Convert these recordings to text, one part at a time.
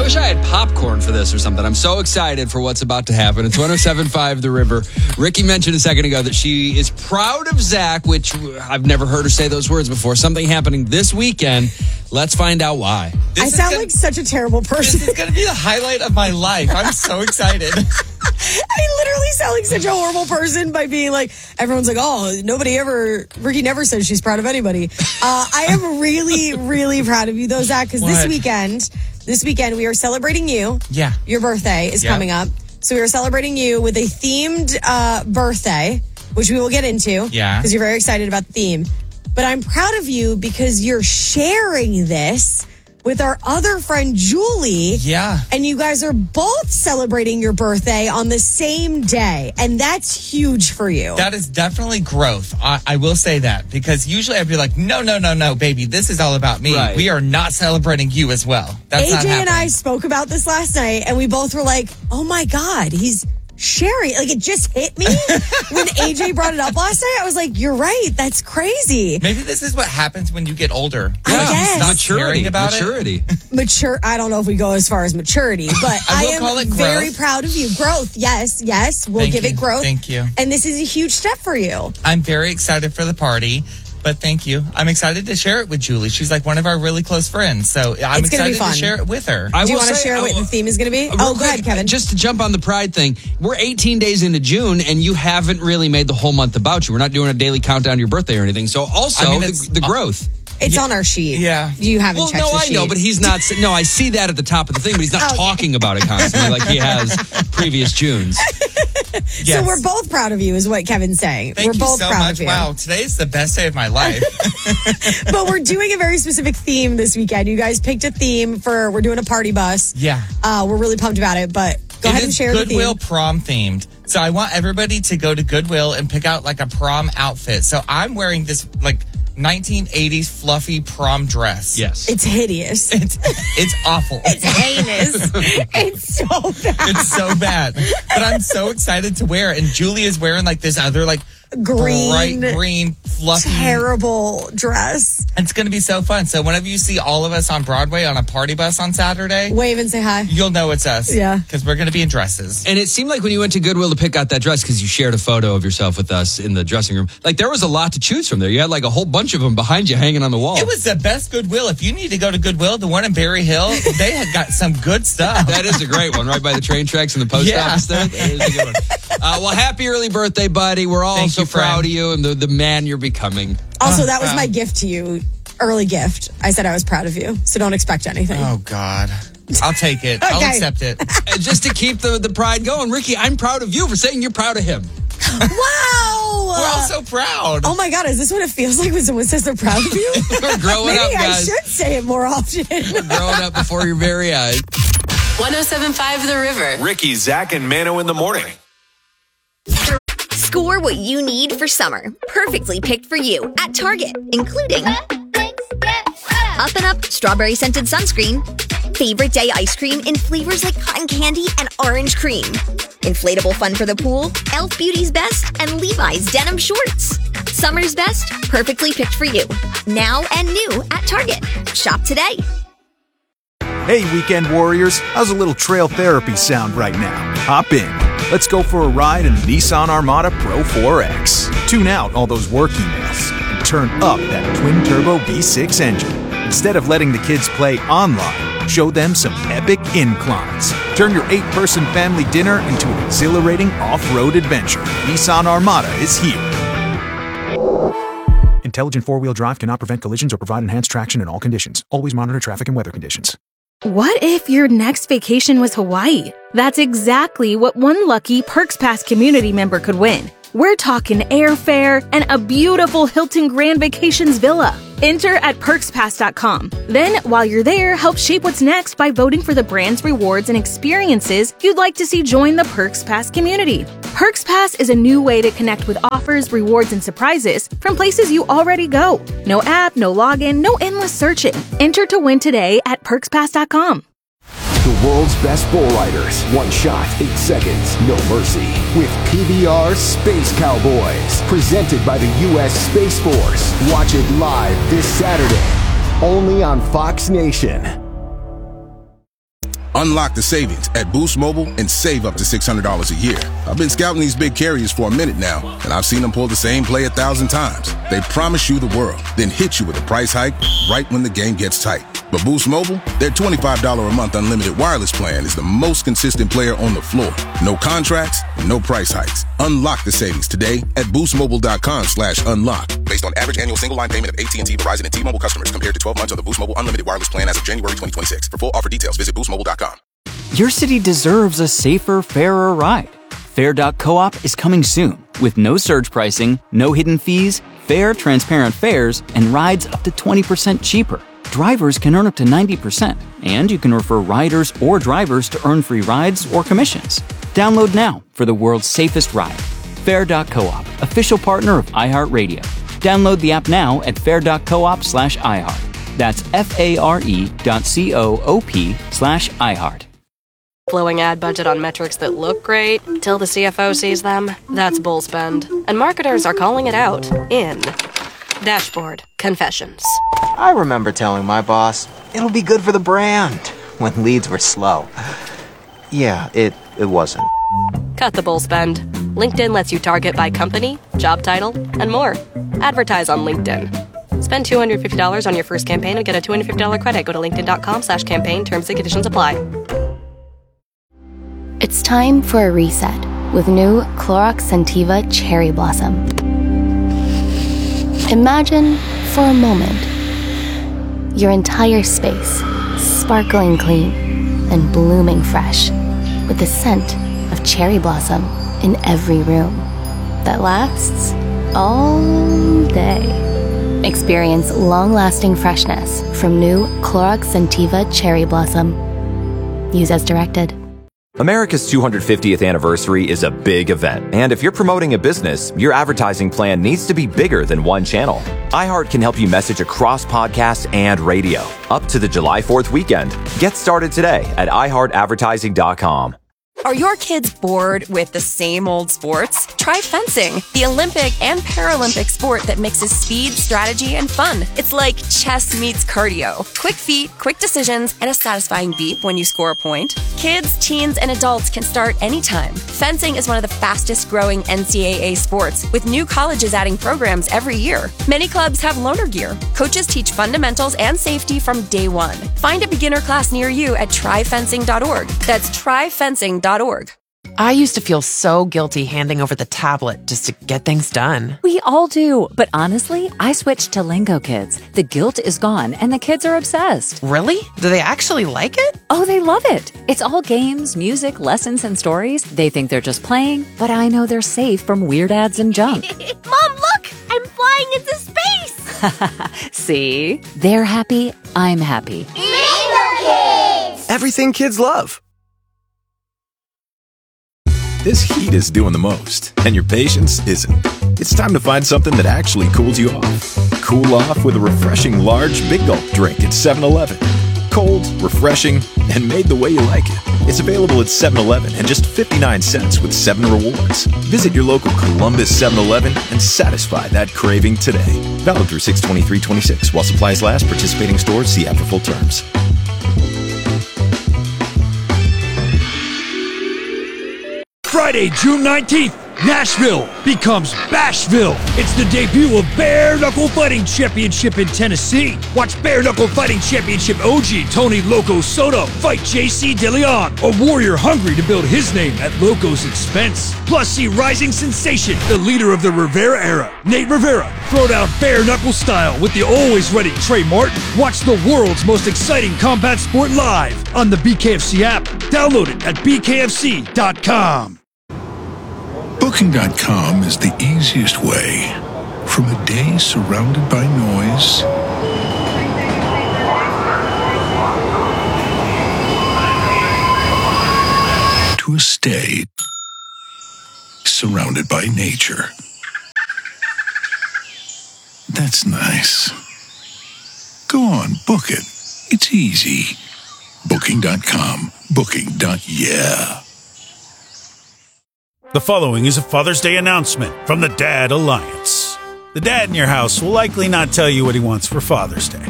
wish I had popcorn for this or something. I'm so excited for what's about to happen. It's 107.5 The River. Ricky mentioned a second ago that she is proud of Zach, which I've never heard her say those words before. Something happening this weekend. Let's find out why. I sound like such a terrible person. This is going to be the highlight of my life. I'm so excited. I literally sound like such a horrible person by being like, everyone's like, oh, Ricky never says she's proud of anybody. I am really, really proud of you though, Zach, because this weekend we are celebrating you. Yeah. Your birthday is coming up. So we are celebrating you with a themed birthday, which we will get into. Yeah. Because you're very excited about the theme. But I'm proud of you because you're sharing this with our other friend, Julie. Yeah. And you guys are both celebrating your birthday on the same day. And that's huge for you. That is definitely growth. I will say that. Because usually I'd be like, no, baby. This is all about me. Right. We are not celebrating you as well. That's not AJ happening. and I spoke about this last night. And we both were like, oh my God, he's sharing. Like, it just hit me when AJ brought it up last night. I was like, you're right. That's crazy. Maybe this is what happens when you get older. I guess. Not caring about it. Mature. I don't know if we go as far as maturity, but I will am call it growth. very proud of you. Growth. Yes. We'll give it growth. Thank you. And this is a huge step for you. I'm very excited for the party. But thank you. I'm excited to share it with Julie. She's like one of our really close friends. So I'm excited to share it with her. Do you want to share what the theme is going to be? Go ahead, Kevin. Just to jump on the pride thing, we're 18 days into June, and you haven't really made the whole month about you. We're not doing a daily countdown to your birthday or anything. So also, the growth. It's on our sheet. Yeah. You haven't checked the sheet. I know, but he's not. No, I see that at the top of the thing, but he's not talking about it constantly like he has previous Junes. Yes. So we're both proud of you is what Kevin's saying. Thank we're you both so proud much. of you. Wow, today's the best day of my life. But we're doing a very specific theme this weekend. You guys picked a theme we're doing a party bus. Yeah. We're really pumped about it, but go ahead and share the theme. Goodwill prom themed. So I want everybody to go to Goodwill and pick out like a prom outfit. So I'm wearing this like 1980s fluffy prom dress. Yes. It's hideous. It's awful. It's heinous. It's so bad. It's so bad. But I'm so excited to wear it. And Julie is wearing like this other like bright green, fluffy, terrible dress. It's going to be so fun. So whenever you see all of us on Broadway on a party bus on Saturday, wave and say hi. You'll know it's us. Yeah. Because we're going to be in dresses. And it seemed like when you went to Goodwill to pick out that dress, because you shared a photo of yourself with us in the dressing room, like there was a lot to choose from there. You had like a whole bunch of them behind you hanging on the wall. It was the best Goodwill. If you need to go to Goodwill, the one in Berry Hill, they had got some good stuff. That is a great one, right by the train tracks and the post office there. That is a good one. Well, happy early birthday, buddy. We're all so proud of you and the man you're becoming. Also, that was my gift to you. Early gift. I said I was proud of you, so don't expect anything. Oh, God. I'll take it. I'll accept it. And just to keep the pride going, Ricky, I'm proud of you for saying you're proud of him. Wow! We're all so proud. Oh my God, is this what it feels like when someone says they're proud of you? We're growing up, guys. Maybe I should say it more often. We're growing up before your very eyes. 107.5 The River. Ricky, Zach, and Mano in the morning. Score what you need for summer. Perfectly picked for you at Target, including Up and Up strawberry scented sunscreen, favorite day ice cream in flavors like cotton candy and orange cream, inflatable fun for the pool, Elf Beauty's Best, and Levi's denim shorts. Summer's best, perfectly picked for you. Now and new at Target. Shop today. Hey, weekend warriors, how's a little trail therapy sound right now? Hop in. Let's go for a ride in the Nissan Armada Pro 4X. Tune out all those work emails and turn up that twin-turbo V6 engine. Instead of letting the kids play online, show them some epic inclines. Turn your 8-person family dinner into an exhilarating off-road adventure. Nissan Armada is here. Intelligent four-wheel drive cannot prevent collisions or provide enhanced traction in all conditions. Always monitor traffic and weather conditions. What if your next vacation was Hawaii? That's exactly what one lucky Perks Pass community member could win. We're talking airfare and a beautiful Hilton Grand Vacations villa. Enter at PerksPass.com. Then, while you're there, help shape what's next by voting for the brands, rewards, and experiences you'd like to see join the Perks Pass community. Perks Pass is a new way to connect with offers, rewards, and surprises from places you already go. No app, no login, no endless searching. Enter to win today at PerksPass.com. The world's best bull riders. One shot, 8 seconds, no mercy. With PBR Space Cowboys. Presented by the U.S. Space Force. Watch it live this Saturday. Only on Fox Nation. Unlock the savings at Boost Mobile and save up to $600 a year. I've been scouting these big carriers for a minute now, and I've seen them pull the same play 1,000 times. They promise you the world, then hit you with a price hike right when the game gets tight. But Boost Mobile, their $25 a month unlimited wireless plan is the most consistent player on the floor. No contracts, no price hikes. Unlock the savings today at boostmobile.com/unlock. Based on average annual single line payment of AT&T, Verizon, and T-Mobile customers compared to 12 months of the Boost Mobile unlimited wireless plan as of January 2026. For full offer details, visit boostmobile.com. Your city deserves a safer, fairer ride. Fair.coop is coming soon with no surge pricing, no hidden fees, fair, transparent fares, and rides up to 20% cheaper. Drivers can earn up to 90%, and you can refer riders or drivers to earn free rides or commissions. Download now for the world's safest ride. Fair.coop, official partner of iHeartRadio. Download the app now at fair.coop/iHeart. That's FARE.coop/iHeart. Blowing ad budget on metrics that look great till the CFO sees them? That's bull spend. And marketers are calling it out in Dashboard Confessions. I remember telling my boss, it'll be good for the brand, when leads were slow. Yeah, it wasn't. Cut the bull spend. LinkedIn lets you target by company, job title, and more. Advertise on LinkedIn. Spend $250 on your first campaign and get a $250 credit. Go to linkedin.com/campaign. Terms and conditions apply. It's time for a reset with new Clorox Scentiva Cherry Blossom. Imagine, for a moment, your entire space sparkling clean and blooming fresh with the scent of cherry blossom in every room that lasts all day. Experience long-lasting freshness from new Clorox Scentiva Cherry Blossom. Use as directed. America's 250th anniversary is a big event, and if you're promoting a business, your advertising plan needs to be bigger than one channel. iHeart can help you message across podcast and radio, up to the July 4th weekend. Get started today at iHeartAdvertising.com. Are your kids bored with the same old sports? Try fencing, the Olympic and Paralympic sport that mixes speed, strategy, and fun. It's like chess meets cardio. Quick feet, quick decisions, and a satisfying beep when you score a point. Kids, teens, and adults can start anytime. Fencing is one of the fastest growing NCAA sports, with new colleges adding programs every year. Many clubs have loaner gear. Coaches teach fundamentals and safety from day one. Find a beginner class near you at tryfencing.org. That's tryfencing.org. I used to feel so guilty handing over the tablet just to get things done. We all do, but honestly, I switched to Lingo Kids. The guilt is gone and the kids are obsessed. Really? Do they actually like it? Oh, they love it. It's all games, music, lessons, and stories. They think they're just playing, but I know they're safe from weird ads and junk. Mom, look! I'm flying into space! See? They're happy, I'm happy. Lingo Kids! Everything kids love. This heat is doing the most, and your patience isn't. It's time to find something that actually cools you off. Cool off with a refreshing large Big Gulp drink at 7-Eleven. Cold, refreshing, and made the way you like it. It's available at 7-Eleven and just 59 cents with 7 rewards. Visit your local Columbus 7-Eleven and satisfy that craving today. Valid through 6/23/26 while supplies last. Participating stores see app for full terms. Friday, June 19th, Nashville becomes Bashville. It's the debut of Bare Knuckle Fighting Championship in Tennessee. Watch Bare Knuckle Fighting Championship OG Tony Loco Soto fight JC DeLeon, a warrior hungry to build his name at Loco's expense. Plus, see rising sensation, the leader of the Rivera era, Nate Rivera, throw down bare knuckle style with the always ready Trey Martin. Watch the world's most exciting combat sport live on the BKFC app. Download it at bkfc.com. Booking.com is the easiest way from a day surrounded by noise to a stay surrounded by nature. That's nice. Go on, book it. It's easy. Booking.com. Booking.yeah. The following is a Father's Day announcement from the Dad Alliance. The dad in your house will likely not tell you what he wants for Father's Day.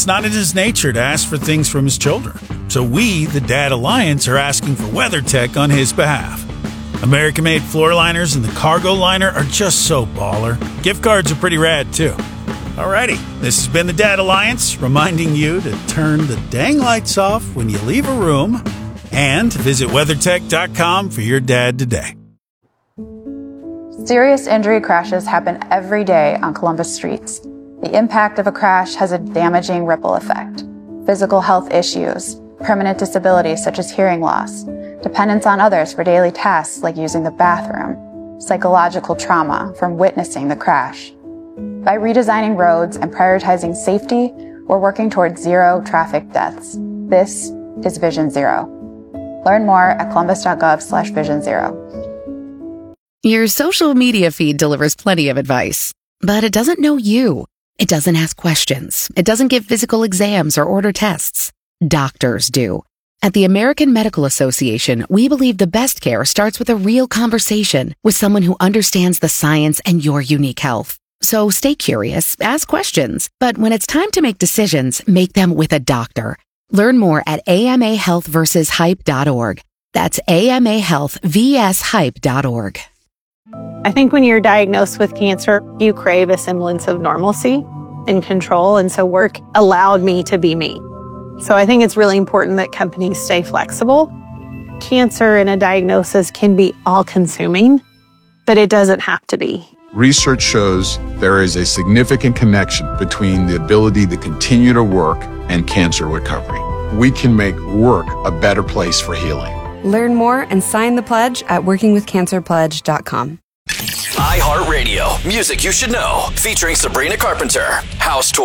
it's not in his nature to ask for things from his children. So we, the Dad Alliance, are asking for WeatherTech on his behalf. American-made floor liners and the cargo liner are just so baller. Gift cards are pretty rad, too. Alrighty, this has been the Dad Alliance, reminding you to turn the dang lights off when you leave a room and visit WeatherTech.com for your dad today. Serious injury crashes happen every day on Columbus streets. The impact of a crash has a damaging ripple effect. Physical health issues, permanent disabilities such as hearing loss, dependence on others for daily tasks like using the bathroom, psychological trauma from witnessing the crash. By redesigning roads and prioritizing safety, we're working towards zero traffic deaths. This is Vision Zero. Learn more at columbus.gov/Vision Zero. Your social media feed delivers plenty of advice, but it doesn't know you. It doesn't ask questions. It doesn't give physical exams or order tests. Doctors do. At the American Medical Association, we believe the best care starts with a real conversation with someone who understands the science and your unique health. So stay curious, ask questions, but when it's time to make decisions, make them with a doctor. Learn more at amahealthversushype.org. That's amahealthvshype.org. I think when you're diagnosed with cancer, you crave a semblance of normalcy and control. And so work allowed me to be me. So I think it's really important that companies stay flexible. Cancer and a diagnosis can be all-consuming, but it doesn't have to be. Research shows there is a significant connection between the ability to continue to work and cancer recovery. We can make work a better place for healing. Learn more and sign the pledge at workingwithcancerpledge.com. iHeartRadio, music you should know, featuring Sabrina Carpenter, House Tour.